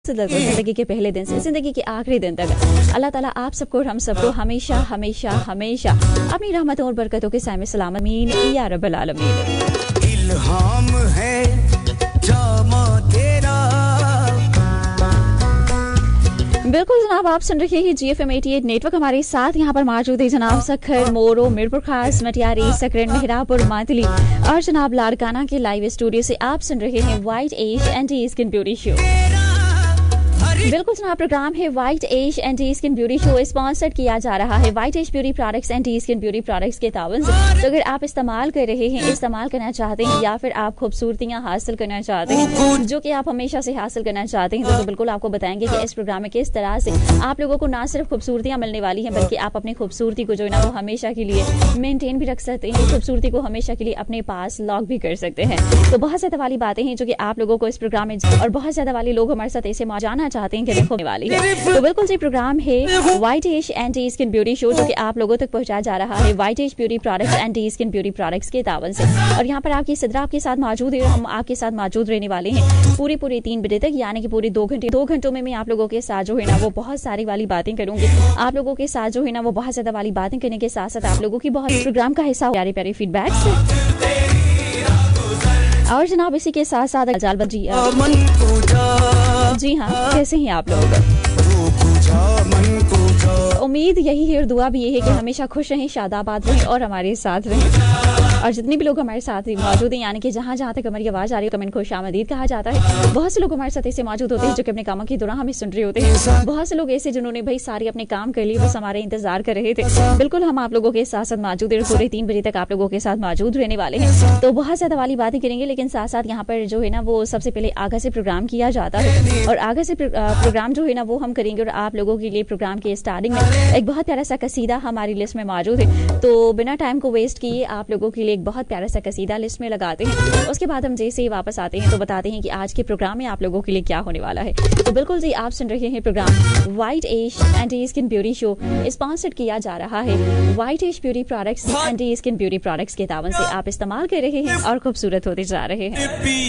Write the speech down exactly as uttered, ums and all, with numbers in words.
जिंदगी के पहले दिन से जिंदगी के आखिरी दिन तक अल्लाह ताला आप सबको और हम सबको हमेशा हमेशा हमेशा अपनी रहमतों और बरकतों के साए में सलामत मीन या रब्बल आलमीन। इल्हाम है जामा तेरा। बिल्कुल जनाब, आप सुन रहे हैं जी एफ एम अठासी नेटवर्क। हमारे साथ यहाँ पर मौजूद है जनाब सखर, मोरो, मीरपुर खास, मटियारी, सकरन, मेहरापुर, मातली और जनाब लाड़काना के लाइव स्टूडियो से आप सुन रहे हैं white as anti skin beauty show. बिल्कुल जनाब, प्रोग्राम है white as anti skin beauty show, sponsored किया जा रहा है white as beauty products anti skin beauty products के तावन से। तो अगर आप इस्तेमाल कर रहे हैं, इस्तेमाल करना चाहते हैं या फिर आप खूबसूरतियां हासिल करना चाहते हैं जो कि आप हमेशा से हासिल करना चाहते हैं, तो, तो बिल्कुल आपको बताएंगे कि इस प्रोग्राम में किस तरह से आप लोगों को ना सिर्फ खूबसूरतियां मिलने वाली हैं बल्कि आप अपनी खूबसूरती को जो है ना वो हमेशा के लिए मेंटेन भी रख सकते हैं, खूबसूरती को हमेशा के लिए अपने पास लॉक भी कर सकते हैं। तो बहुत ज्यादा वाली बातें हैं जो कि आप लोगों को इस प्रोग्राम में, और बहुत ज्यादा वाले लोग हमारे साथ ऐसे जाना चाहते हैं कि देखो होने वाली है। तो बिल्कुल जी, प्रोग्राम है white as anti skin beauty show जो कि आप लोगों तक पहुंचाया जा रहा है white as beauty products anti skin beauty products के तावन से। और यहाँ पर आपकी सिद्रा आपके साथ मौजूद है, हम आपके साथ मौजूद रहने वाले हैं पूरी पूरी तीन बजे तक, यानी कि पूरी दो घंटे दो घंटों में मैं आप लोगों के साथ जो है ना वो बहुत सारी वाली बातें करूंगी। आप लोगों के साथ जो है ना वो बहुत ज्यादा वाली बातें करने के साथ साथ आप लोगों की बहुत प्रोग्राम का हिस्सा प्यारे प्यारे फीडबैक्स। और जनाब इसी के साथ साथ जालबत जी जी हाँ, कैसे हैं आप लोग? उम्मीद यही है और दुआ भी यही है कि हमेशा खुश रहें, शादाबाद रहें और हमारे साथ रहें। और जितने भी लोग हमारे साथ मौजूद हैं, यानी कि जहाँ जहाँ तक हमारी आवाज आ रही है कमेंट खुश आमदीद कहा जाता है। बहुत से लोग हमारे साथ ऐसे मौजूद होते हैं जो कि अपने कामों के दौरान हमें सुन रहे होते हैं। बहुत से लोग ऐसे जिन्होंने भाई सारे अपने काम कर लिए, बस हमारे इंतजार कर रहे थे। बिल्कुल हम आप लोगों के साथ साथ मौजूद है, पूरे तीन बजे तक आप लोगों के साथ मौजूद रहने वाले हैं। तो बहुत ज्यादा वाली बातें करेंगे, लेकिन साथ साथ यहाँ पर जो है ना वो सबसे पहले आगा से प्रोग्राम किया जाता है और आगा से प्रोग्राम जो है ना वो हम करेंगे। और आप लोगों के लिए प्रोग्राम के स्टार्टिंग में एक बहुत प्यारा सा कसीदा हमारी लिस्ट में मौजूद है। तो बिना टाइम को वेस्ट किए आप लोगों के लिए एक बहुत प्यारा सा कसीदा लिस्ट में लगाते हैं। उसके बाद हम जैसे ही वापस आते हैं तो बताते हैं कि आज के प्रोग्राम में आप लोगों के लिए क्या होने वाला है। तो बिल्कुल जी, आप सुन रहे हैं programme white as anti skin beauty show, sponsored किया जा रहा है white as beauty products anti skin beauty products के तावन से। आप इस्तेमाल कर रहे हैं और खूबसूरत होते जा रहे हैं।